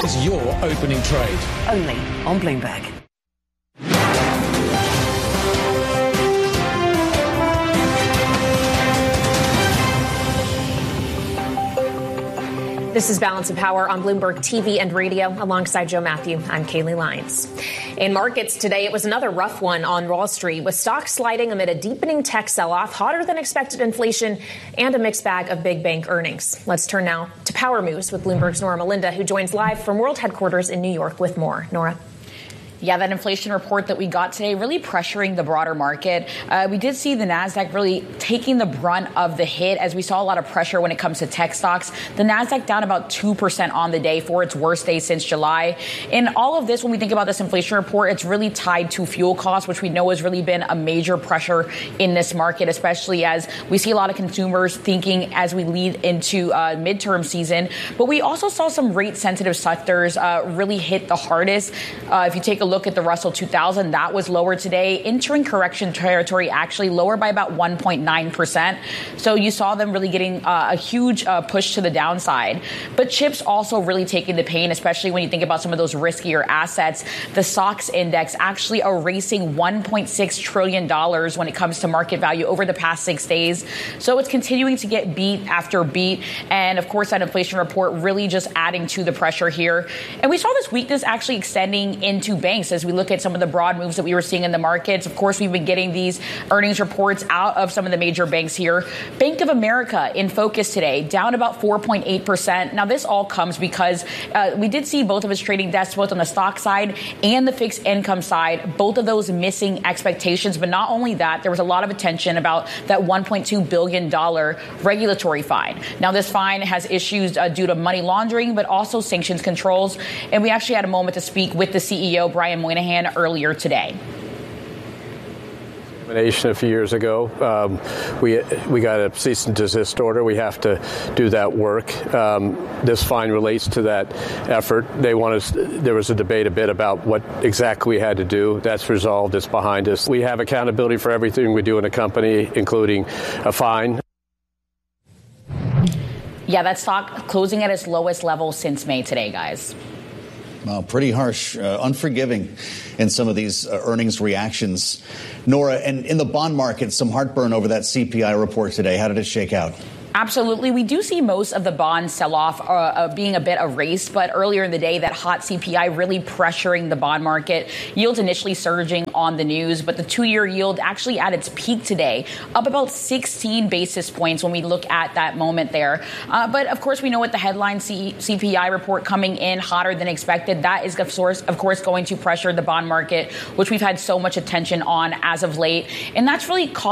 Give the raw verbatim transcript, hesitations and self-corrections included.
is your opening trade. Only on Bloomberg. This is Balance of Power on Bloomberg T V and radio. Alongside Joe Matthew, I'm Kaylee Lyons. In markets today, it was another rough one on Wall Street, with stocks sliding amid a deepening tech sell-off, hotter than expected inflation, and a mixed bag of big bank earnings. Let's turn now to Power Moves with Bloomberg's Nora Melinda, who joins live from World Headquarters in New York with more. Nora. Yeah, that inflation report that we got today really pressuring the broader market. Uh, we did see the NASDAQ really taking the brunt of the hit as we saw a lot of pressure when it comes to tech stocks. The NASDAQ down about two percent on the day for its worst day since July. And all of this, when we think about this inflation report, it's really tied to fuel costs, which we know has really been a major pressure in this market, especially as we see a lot of consumers thinking as we lead into uh, midterm season. But we also saw some rate sensitive sectors uh, really hit the hardest. Uh, if you take a look at the Russell two thousand, that was lower today, entering correction territory, actually lower by about one point nine percent. So you saw them really getting uh, a huge uh, push to the downside. But chips also really taking the pain, especially when you think about some of those riskier assets. The S O X index actually erasing one point six trillion dollars when it comes to market value over the past six days. So it's continuing to get beat after beat. And of course, that inflation report really just adding to the pressure here. And we saw this weakness actually extending into banks as we look at some of the broad moves that we were seeing in the markets. Of course, we've been getting these earnings reports out of some of the major banks here. Bank of America in focus today, down about four point eight percent. Now, this all comes because uh, we did see both of its trading desks, both on the stock side and the fixed income side, both of those missing expectations. But not only that, there was a lot of attention about that one point two billion dollars regulatory fine. Now, this fine has issues uh, due to money laundering, but also sanctions controls. And we actually had a moment to speak with the C E O, Brian Moynihan, earlier today. A few years ago, um, we we got a cease and desist order. We have to do that work. Um, this fine relates to that effort. They want us. There was a debate a bit about what exactly we had to do. That's resolved. It's behind us. We have accountability for everything we do in a company, including a fine. Yeah, that stock closing at its lowest level since May today, guys. Well, pretty harsh, uh, unforgiving in some of these uh, earnings reactions. Nora, and in the bond market, some heartburn over that C P I report today. How did it shake out? Absolutely. We do see most of the bond sell-off uh, uh, being a bit erased, but earlier in the day, that hot C P I really pressuring the bond market. Yields initially surging on the news, but the two-year yield actually at its peak today, up about sixteen basis points when we look at that moment there. Uh, but of course, we know what the headline C- CPI report coming in hotter than expected. That is, of course, of course, going to pressure the bond market, which we've had so much attention on as of late. And that's really caused